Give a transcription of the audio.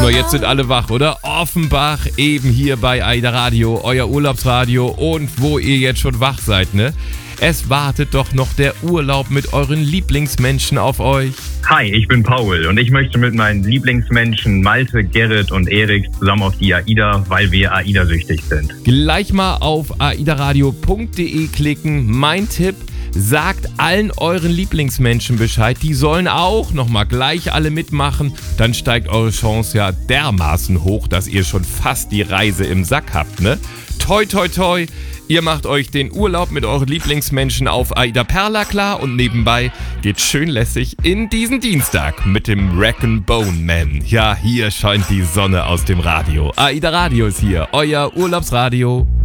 Na, jetzt sind alle wach, oder? Offenbach, eben hier bei AIDA Radio, euer Urlaubsradio und wo ihr jetzt schon wach seid, ne? Es wartet doch noch der Urlaub mit euren Lieblingsmenschen auf euch. Hi, ich bin Paul und ich möchte mit meinen Lieblingsmenschen Malte, Gerrit und Erik zusammen auf die AIDA, weil wir AIDA-süchtig sind. Gleich mal auf aidaradio.de klicken. Mein Tipp: sagt allen euren Lieblingsmenschen Bescheid. Die sollen auch nochmal gleich alle mitmachen. Dann steigt eure Chance ja dermaßen hoch, dass ihr schon fast die Reise im Sack habt, ne? Toi, toi, toi. Ihr macht euch den Urlaub mit euren Lieblingsmenschen auf AIDA Perla klar und nebenbei geht schön lässig in diesen Dienstag mit dem Rack-and-Bone Man. Ja, hier scheint die Sonne aus dem Radio. AIDA Radio ist hier, euer Urlaubsradio.